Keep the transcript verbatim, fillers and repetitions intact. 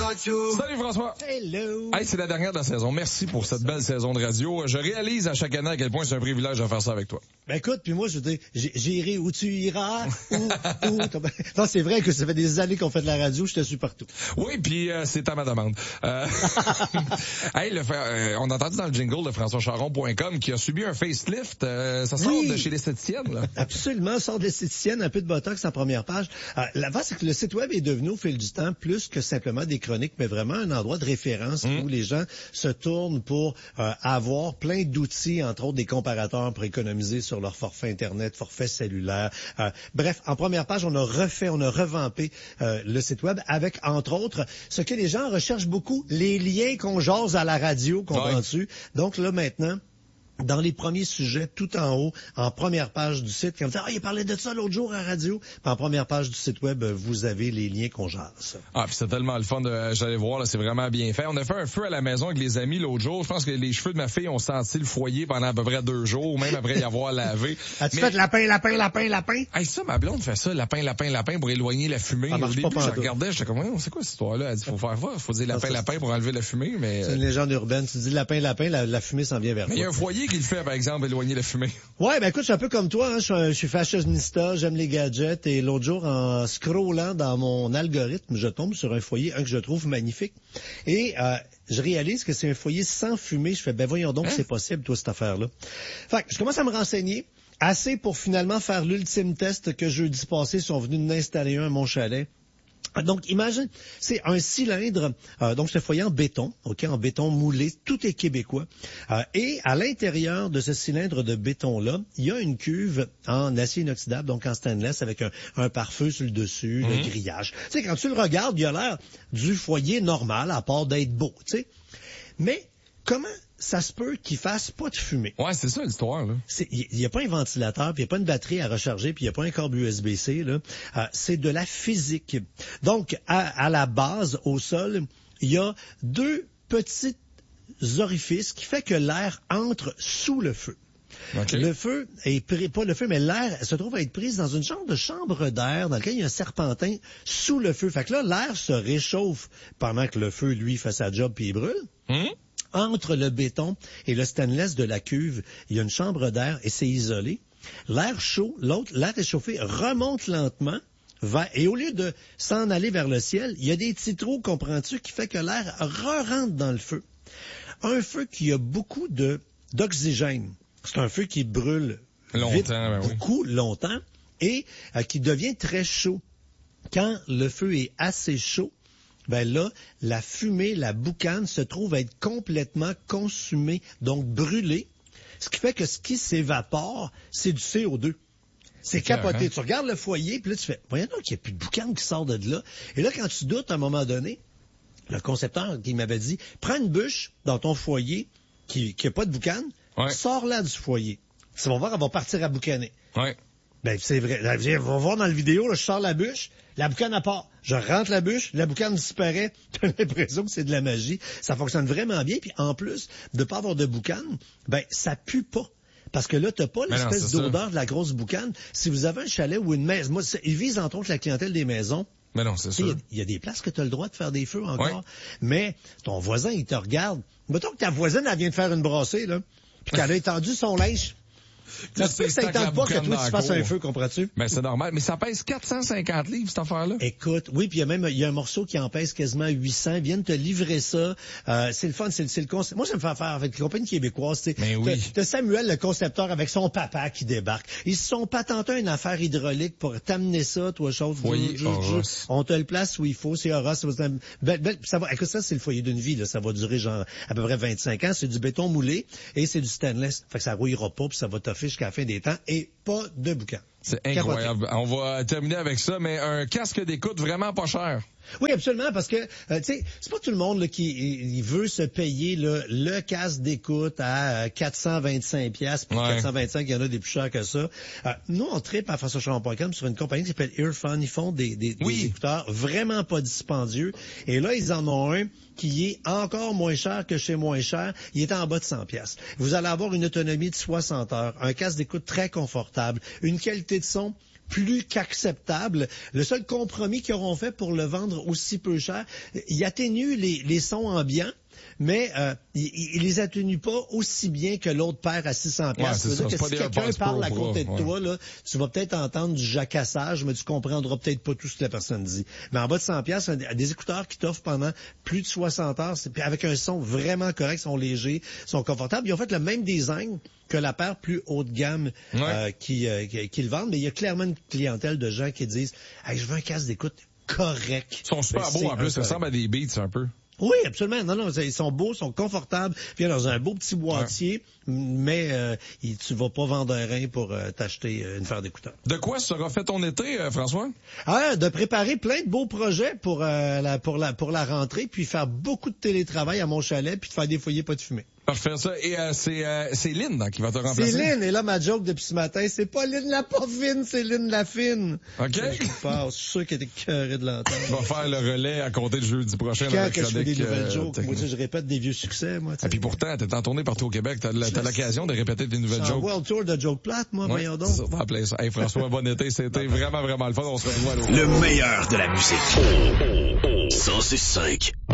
Salut François. Hello. Hey, c'est la dernière de la saison. Merci pour cette belle saison de radio. Je réalise à chaque année à quel point c'est un privilège de faire ça avec toi. Ben écoute, puis moi je veux dire, j'irai où tu iras, où, où. Non, c'est vrai que ça fait des années qu'on fait de la radio, je te suis partout. Oui, puis euh, c'est à ma demande. Euh... hey, le, euh, on a entendu dans le jingle de françois charon point com qui a subi un facelift. Euh, ça sort oui. de chez l'esthéticienne, là. Absolument, sort de l'esthéticienne, un peu de botox en première page. Euh, L'avant, c'est que le site web est devenu au fil du temps plus que simplement des chroniques, mais vraiment un endroit de référence mmh. où les gens se tournent pour euh, avoir plein d'outils, entre autres des comparateurs pour économiser sur leur forfait Internet, forfait cellulaire. Euh, bref, en première page, on a refait, on a revampé euh, le site web avec, entre autres, ce que les gens recherchent beaucoup, les liens qu'on jase à la radio, comprends-tu? Ouais. Donc là, maintenant, dans les premiers sujets, tout en haut, en première page du site, quand vous dites, ah, il parlait de ça l'autre jour à la radio, puis en première page du site web, vous avez les liens qu'on jase. Ah, puis c'est tellement le fun de, j'allais voir, là, c'est vraiment bien fait. On a fait un feu à la maison avec les amis l'autre jour. Je pense que les cheveux de ma fille ont senti le foyer pendant à peu près deux jours, même après y avoir lavé. As-tu Mais... fait lapin, lapin, lapin, lapin? Hey, ça, ma blonde fait ça, lapin, lapin, lapin, pour éloigner la fumée. Au début, je regardais, j'étais comme, c'est quoi cette histoire-là? Elle dit, faut faire quoi? Faut dire lapin, lapin pour enlever la fumée, mais... C'est une légende urbaine. Tu dis lapin, lapin, la, la fumée s'en vient vers toi. Mais il y a un foyer qui le fait, par exemple, éloigner la fumée. Ouais, ben écoute, je suis un peu comme toi, hein. je, je suis fashionista, j'aime les gadgets, et l'autre jour, en scrollant dans mon algorithme, je tombe sur un foyer, un que je trouve magnifique, et euh, je réalise que c'est un foyer sans fumée. Je fais, ben voyons donc, hein? C'est possible, toi, cette affaire-là. Fait que je commence à me renseigner, assez pour finalement faire l'ultime test que jeudi passé, ils sont venus d'installer un à mon chalet. Donc, imagine, c'est un cylindre, euh, donc ce foyer en béton, ok, en béton moulé, tout est québécois. Euh, et à l'intérieur de ce cylindre de béton-là, il y a une cuve en acier inoxydable, donc en stainless, avec un, un pare-feu sur le dessus, mmh. le grillage. Tu sais, quand tu le regardes, il a l'air du foyer normal, à part d'être beau, tu sais. Mais comment ça se peut qu'il fasse pas de fumée? Ouais, c'est ça l'histoire, là. Il n'y a pas un ventilateur, puis il n'y a pas une batterie à recharger, puis il n'y a pas un câble U S B C, là. Euh, c'est de la physique. Donc, à, à la base, au sol, il y a deux petits orifices qui fait que l'air entre sous le feu. Okay. Le feu est pris, pas le feu, mais l'air se trouve à être pris dans une genre de chambre d'air dans laquelle il y a un serpentin sous le feu. Fait que là, l'air se réchauffe pendant que le feu, lui, fait sa job puis il brûle. Mmh. Entre le béton et le stainless de la cuve, il y a une chambre d'air et c'est isolé. L'air chaud, l'autre, l'air réchauffé remonte lentement vers, et au lieu de s'en aller vers le ciel, il y a des petits trous, comprends-tu, qui fait que l'air re-rentre dans le feu. Un feu qui a beaucoup de, d'oxygène. C'est un feu qui brûle longtemps, vite, ben oui. beaucoup, longtemps, et euh, qui devient très chaud. Quand le feu est assez chaud, ben là, la fumée, la boucane se trouve à être complètement consumée, donc brûlée, ce qui fait que ce qui s'évapore, c'est du C O deux. C'est capoté. Hein? Tu regardes le foyer, puis là, tu fais, voyons donc qu'il n'y a plus de boucane qui sort de là. Et là, quand tu doutes, à un moment donné, le concepteur qui m'avait dit, prends une bûche dans ton foyer qui n'a pas de boucane, ouais. sors-la du foyer. Tu vas voir, elle va partir à boucaner. Ouais. Ben, c'est vrai. On va voir dans la vidéo, là, je sors la bûche, la boucane à part. Je rentre la bûche, la boucane disparaît. T'as l'impression que c'est de la magie. Ça fonctionne vraiment bien. Puis en plus de pas avoir de boucane, ben, ça pue pas. Parce que là, t'as pas l'espèce d'odeur ça. de la grosse boucane. Si vous avez un chalet ou une maison, moi, ils visent entre autres la clientèle des maisons. Mais non, c'est ça. Il y, y a des places que tu as le droit de faire des feux encore. Ouais. Mais ton voisin, il te regarde. Mettons que ta voisine, elle vient de faire une brassée, là. Puis qu'elle a étendu son linge. Ça se peut que ça étende pas que toi, tu fasses un feu, comprends-tu? Ben, c'est normal. Mais ça pèse quatre cent cinquante livres, cette affaire-là. Écoute, oui, puis il y a même, il y a un morceau qui en pèse quasiment huit cents. Ils viennent te livrer ça. Euh, c'est le fun, c'est, c'est le concept. Moi, ça me fait faire avec les compagnies québécoises, tu sais. Mais oui. T'as, t'as Samuel, le concepteur, avec son papa qui débarque. Ils se sont patentés une affaire hydraulique pour t'amener ça, toi, chose. Oui, on te le place où il faut. C'est Horace. Ben, ben, ça va, écoute, ça, c'est le foyer d'une vie, là. Ça va durer, genre, à peu près vingt-cinq ans. C'est du béton moulé et c'est du stainless. Fait que ça rouillera pas puis ça va t'offrir jusqu'à la fin des temps. Et pas de boucan. C'est incroyable. On va terminer avec ça, mais un casque d'écoute vraiment pas cher. Oui, absolument, parce que, euh, tu sais, c'est pas tout le monde là, qui il veut se payer là, le casque d'écoute à quatre cent vingt-cinq piastres, puis ouais. quatre cent vingt-cinq, il y en a des plus chers que ça. Euh, nous, on tripe à françois charon point com sur une compagnie qui s'appelle Earphone. Ils font des, des, oui. des écouteurs vraiment pas dispendieux. Et là, ils en ont un qui est encore moins cher que chez moins cher. Il est en bas de cent piastres. Vous allez avoir une autonomie de soixante heures, un casque d'écoute très confortable, une qualité de son plus qu'acceptable. Le seul compromis qu'ils auront fait pour le vendre aussi peu cher, il atténue les, les sons ambiants, mais euh, il, il les atténue pas aussi bien que l'autre paire à six cents piastres. Ouais, ça veut dire que si quelqu'un parle à côté de ouais. toi, là, tu vas peut-être entendre du jacassage, mais tu comprendras peut-être pas tout ce que la personne dit. Mais en bas de cent piastres, des écouteurs qui t'offrent pendant plus de soixante heures, c'est, avec un son vraiment correct, sont légers, sont confortables. Ils ont fait le même design que la paire plus haut de gamme ouais. euh, qui, euh, qui, qui le vendent, mais il y a clairement une clientèle de gens qui disent hey, « je veux un casque d'écoute correct ». Ils sont super beaux, en plus, ça ressemble à des Beats un peu. Oui, absolument. Non, non, ils sont beaux, sont confortables, viennent dans un beau petit boîtier, ouais. mais euh, tu vas pas vendre un rein pour euh, t'acheter une paire d'écouteurs. De quoi sera fait ton été, euh, François? Ah, de préparer plein de beaux projets pour euh, la pour la pour la rentrée, puis faire beaucoup de télétravail à mon chalet, puis de faire des foyers pas de fumée. Parfait, ça. Et euh, c'est euh, c'est Lynn hein, qui va te remplacer. C'est Lynn, et là, ma joke depuis ce matin, c'est pas Lynn la pas fine, c'est Lynn la fine. OK. Je suis sûr qu'elle était cœurée de l'entendre. On va faire le relais à compter le jeudi prochain. Quand que je fais des nouvelles euh, jokes, moi, je répète des vieux succès, moi. Et puis pourtant, t'es en tournée partout au Québec, t'as, t'as l'occasion de répéter des nouvelles jokes. C'est un world tour de joke plate, moi, ouais, voyons donc. Ça, t'as appelé ça. Hey, François, bon été, c'était vraiment, vraiment le fun. On se retrouve à l'autre. Le meilleur de la musique. cent six cinq